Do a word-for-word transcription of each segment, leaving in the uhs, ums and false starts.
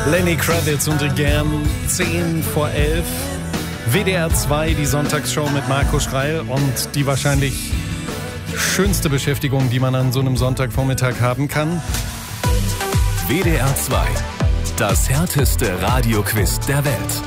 Lenny Kravitz und Again, zehn vor elf. W D R zwei, die Sonntagsshow mit Marco Schreil und die wahrscheinlich schönste Beschäftigung, die man an so einem Sonntagvormittag haben kann. W D R zwei, das härteste Radioquiz der Welt.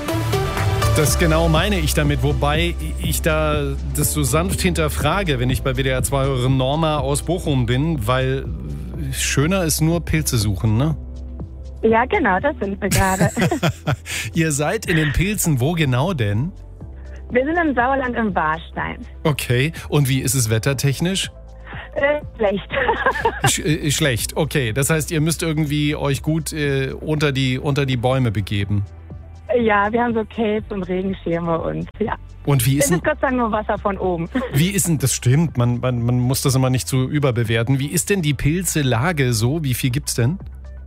Das genau meine ich damit, wobei ich da das so sanft hinterfrage, wenn ich bei W D R zwei eure Norma aus Bochum bin, weil schöner ist nur Pilze suchen, ne? Ja, genau, das sind wir gerade. Ihr seid in den Pilzen, wo genau denn? Wir sind im Sauerland im Warstein. Okay, und wie ist es wettertechnisch? Äh, schlecht. Sch- äh, schlecht, okay. Das heißt, ihr müsst irgendwie euch gut äh, unter die, unter die Bäume begeben. Ja, wir haben so Capes und Regenschirme und ja. Und wie ist Es denn, ist Gott sei Dank nur Wasser von oben. wie ist denn, das stimmt, man, man, man muss das immer nicht zu überbewerten. Wie ist denn die Pilzelage so? Wie viel gibt's denn?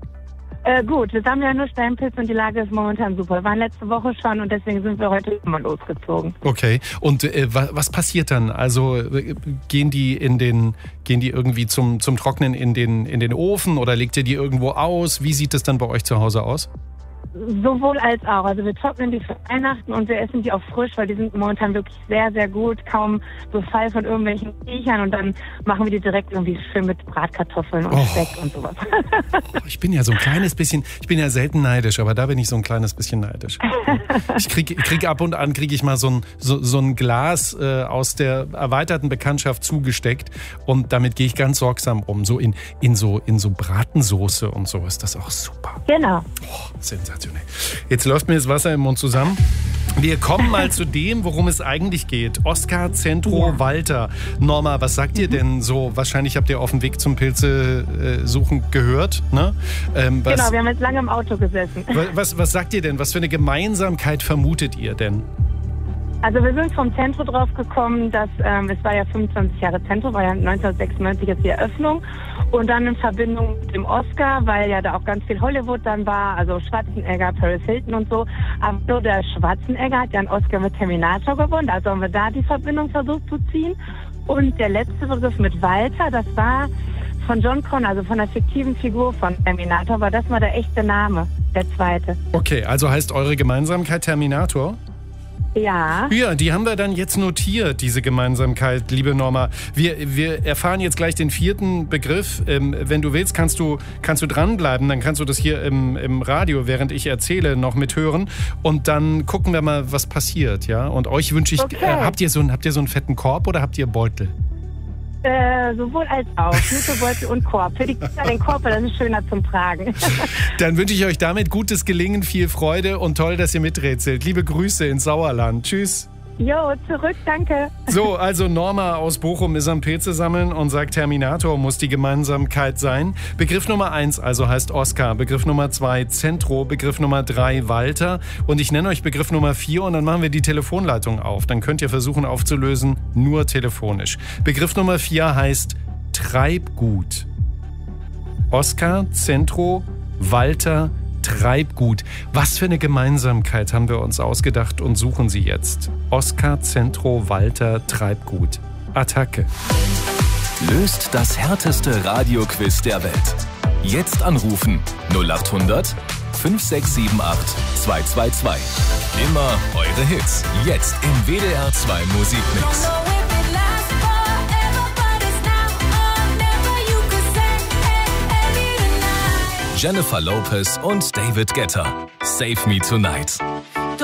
Äh, gut, wir haben ja nur Steinpilze und die Lage ist momentan super. Wir waren letzte Woche schon und deswegen sind wir heute immer losgezogen. Okay, und äh, wa- was passiert dann? Also äh, gehen die in den, gehen die irgendwie zum, zum Trocknen in den, in den Ofen oder legt ihr die irgendwo aus? Wie sieht es dann bei euch zu Hause aus? Sowohl als auch. Also wir trocknen die für Weihnachten und wir essen die auch frisch, weil die sind momentan wirklich sehr, sehr gut. Kaum Befall von irgendwelchen Viechern und dann machen wir die direkt irgendwie schön mit Bratkartoffeln und Oh. Speck und sowas. Ich bin ja so ein kleines bisschen, ich bin ja selten neidisch, aber da bin ich so ein kleines bisschen neidisch. Ich kriege krieg ab und an kriege ich mal so ein, so, so ein Glas äh, aus der erweiterten Bekanntschaft zugesteckt und damit gehe ich ganz sorgsam um. So in, in, so, in so Bratensoße und so ist das auch super. Genau. Oh, sensationell. Jetzt läuft mir das Wasser im Mund zusammen. Wir kommen mal zu dem, worum es eigentlich geht. Oskar Zentro Ja. Walter. Norma, was sagt ihr denn so? Wahrscheinlich habt ihr auf dem Weg zum Pilze äh, suchen gehört, ne? Ähm, was, Genau, wir haben jetzt lange im Auto gesessen. wa- was, was sagt ihr denn? Was für eine Gemeinsamkeit vermutet ihr denn? Also wir sind vom Zentro drauf gekommen, dass ähm, es war ja fünfundzwanzig Jahre Zentro, war ja neunzehnhundertsechsundneunzig jetzt die Eröffnung und dann in Verbindung mit dem Oscar, weil ja da auch ganz viel Hollywood dann war, also Schwarzenegger, Paris Hilton und so. Aber nur der Schwarzenegger hat ja einen Oscar mit Terminator gewonnen, also haben wir da die Verbindung versucht zu ziehen. Und der letzte Begriff mit Walter, das war von John Connor, also von der fiktiven Figur von Terminator, war das mal der echte Name, der zweite. Okay, also heißt eure Gemeinsamkeit Terminator? Ja. Ja, die haben wir dann jetzt notiert, diese Gemeinsamkeit, liebe Norma. Wir, wir erfahren jetzt gleich den vierten Begriff. Ähm, wenn du willst, kannst du, kannst du dranbleiben. Dann kannst du das hier im, im Radio, während ich erzähle, noch mithören. Und dann gucken wir mal, was passiert. Ja? Und euch wünsche ich, Okay. äh, habt ihr so einen, habt ihr so einen fetten Korb oder habt ihr Beutel? Äh, sowohl als auch. Schlüsselbeutel und Korb. Für die Kinder den Korb, weil das ist schöner zum Tragen. Dann wünsche ich euch damit gutes Gelingen, viel Freude und toll, dass ihr miträtselt. Liebe Grüße ins Sauerland. Tschüss. Jo, zurück, danke. So, also Norma aus Bochum ist am Pilze sammeln und sagt, Terminator muss die Gemeinsamkeit sein. Begriff Nummer eins also heißt Oskar, Begriff Nummer zwei Zentro, Begriff Nummer drei Walter und ich nenne euch Begriff Nummer vier und dann machen wir die Telefonleitung auf. Dann könnt ihr versuchen aufzulösen, nur telefonisch. Begriff Nummer vier heißt Treibgut. Oskar, Zentro, Walter, Treibgut. Was für eine Gemeinsamkeit haben wir uns ausgedacht und suchen sie jetzt? Oskar, Zentro, Walter, Treibgut. Attacke. Löst das härteste Radioquiz der Welt. Jetzt anrufen null acht hundert fünf sechs sieben acht zwei zwei zwei. Immer eure Hits. Jetzt im W D R zwei Musikmix. Jennifer Lopez und David Guetta. Save Me Tonight.